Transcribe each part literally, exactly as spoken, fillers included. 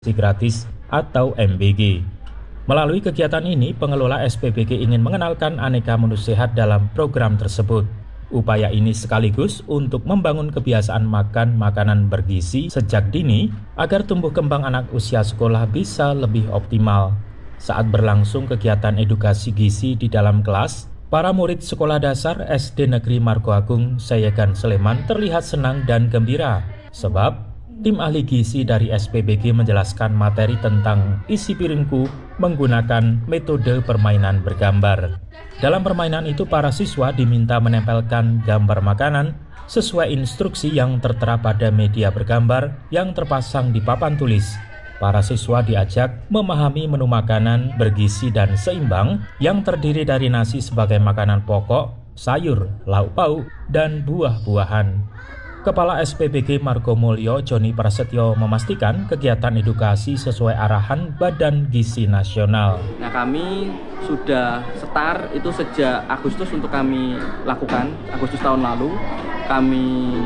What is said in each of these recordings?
gratis atau M B G. Melalui kegiatan ini, pengelola S P B G ingin mengenalkan aneka menu sehat dalam program tersebut. Upaya ini sekaligus untuk membangun kebiasaan makan makanan bergizi sejak dini agar tumbuh kembang anak usia sekolah bisa lebih optimal. Saat berlangsung kegiatan edukasi gizi di dalam kelas, para murid sekolah dasar S D Negeri Margo Agung Sayegan Sleman terlihat senang dan gembira sebab tim ahli gizi dari S P B G menjelaskan materi tentang isi piringku menggunakan metode permainan bergambar. Dalam permainan itu, para siswa diminta menempelkan gambar makanan sesuai instruksi yang tertera pada media bergambar yang terpasang di papan tulis. Para siswa diajak memahami menu makanan bergizi dan seimbang yang terdiri dari nasi sebagai makanan pokok, sayur, lauk pauk, dan buah-buahan. Kepala S P B G Margo Mulyo Joni Prasetyo memastikan kegiatan edukasi sesuai arahan Badan Gizi Nasional. Nah, kami sudah start itu sejak Agustus untuk kami lakukan, Agustus tahun lalu. Kami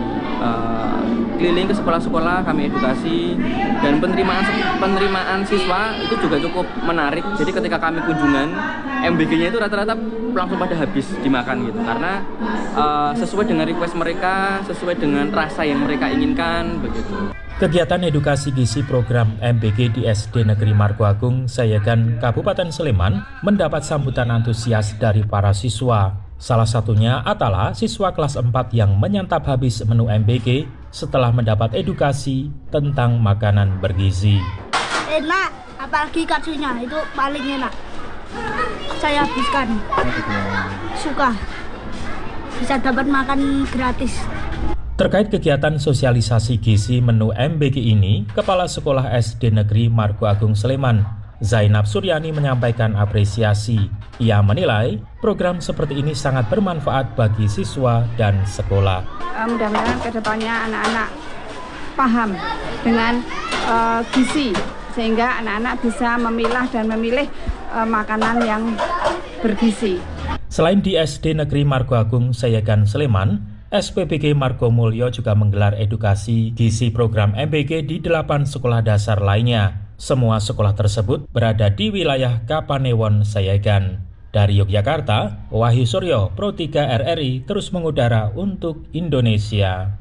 uh, keliling ke sekolah-sekolah, kami edukasi, dan penerimaan penerimaan siswa itu juga cukup menarik. Jadi ketika kami kunjungan, M B G-nya itu rata-rata langsung pada habis dimakan gitu, karena uh, sesuai dengan request mereka, sesuai dengan rasa yang mereka inginkan begitu. Kegiatan edukasi gizi program M B G di S D Negeri Margo Agung Sayegan Kabupaten Sleman mendapat sambutan antusias dari para siswa. Salah satunya adalah siswa kelas empat yang menyantap habis menu M B G setelah mendapat edukasi tentang makanan bergizi. Enak, apalagi katsunya itu paling enak. Saya habiskan. Suka. Bisa dapat makan gratis. Terkait kegiatan sosialisasi gizi menu M B G ini, Kepala Sekolah S D Negeri Margo Agung Sleman, Zainab Suryani menyampaikan apresiasi. Ia menilai program seperti ini sangat bermanfaat bagi siswa dan sekolah. Uh, mudah-mudahan kedepannya anak-anak paham dengan uh, gizi, sehingga anak-anak bisa memilah dan memilih uh, makanan yang bergizi. Selain di S D Negeri Margo Agung Sayegan Sleman, S P B G Margo Mulyo juga menggelar edukasi gizi program M B G di delapan sekolah dasar lainnya. Semua sekolah tersebut berada di wilayah Kapanewon Sayegan. Dari Yogyakarta, Wahyu Suryo, Pro tiga R R I terus mengudara untuk Indonesia.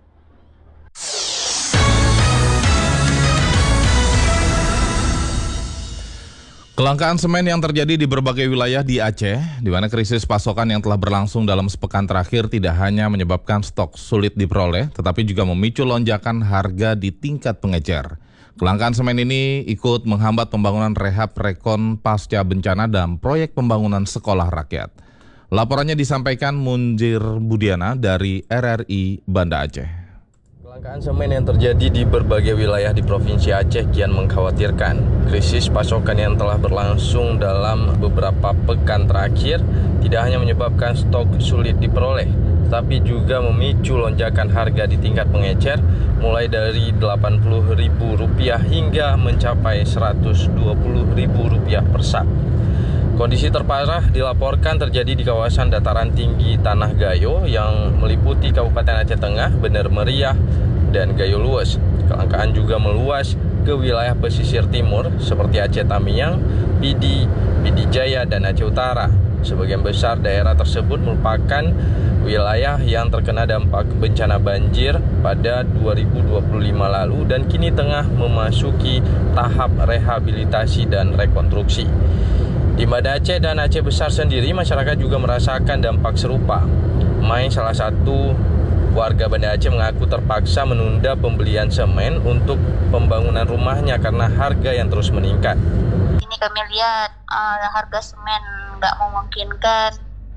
Kelangkaan semen yang terjadi di berbagai wilayah di Aceh, di mana krisis pasokan yang telah berlangsung dalam sepekan terakhir tidak hanya menyebabkan stok sulit diperoleh, tetapi juga memicu lonjakan harga di tingkat pengecer. Kelangkaan semen ini ikut menghambat pembangunan rehab rekon pasca bencana dan proyek pembangunan sekolah rakyat. Laporannya disampaikan Munzir Budiana dari R R I Banda Aceh. Kelangkaan semen yang terjadi di berbagai wilayah di Provinsi Aceh kian mengkhawatirkan. Krisis pasokan yang telah berlangsung dalam beberapa pekan terakhir tidak hanya menyebabkan stok sulit diperoleh, tapi juga memicu lonjakan harga di tingkat pengecer mulai dari delapan puluh ribu rupiah hingga mencapai seratus dua puluh ribu rupiah per sak. Kondisi terparah dilaporkan terjadi di kawasan dataran tinggi Tanah Gayo yang meliputi Kabupaten Aceh Tengah, Bener Meriah, dan Gayo Lues. Kelangkaan juga meluas ke wilayah pesisir timur seperti Aceh Tamiang, Pidi, Pidi Jaya, dan Aceh Utara. Sebagian besar daerah tersebut merupakan wilayah yang terkena dampak bencana banjir pada dua ribu dua puluh lima lalu dan kini tengah memasuki tahap rehabilitasi dan rekonstruksi. Di Banda Aceh dan Aceh Besar sendiri, masyarakat juga merasakan dampak serupa. Mai, salah satu warga Banda Aceh, mengaku terpaksa menunda pembelian semen untuk pembangunan rumahnya karena harga yang terus meningkat. Ini kami lihat uh, harga semen nggak memungkinkan,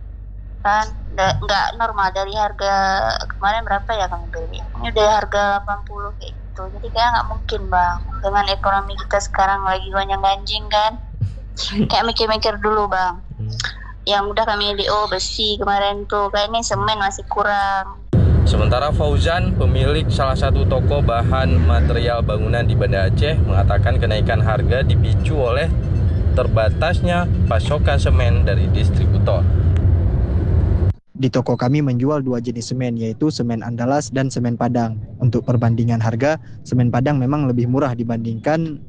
kan nggak normal. Dari harga kemarin berapa ya kami beli, ini udah harga delapan puluh kayak gitu, jadi kayak nggak mungkin bang, dengan ekonomi kita sekarang lagi gonjang-ganjing kan. Kayak mikir-mikir dulu bang, yang udah kami D O besi kemarin tuh kayaknya semen masih kurang. Sementara Fauzan, pemilik salah satu toko bahan material bangunan di Banda Aceh, mengatakan kenaikan harga dipicu oleh terbatasnya pasokan semen dari distributor. Di toko kami menjual dua jenis semen, yaitu semen Andalas dan semen Padang. Untuk perbandingan harga, semen Padang memang lebih murah dibandingkan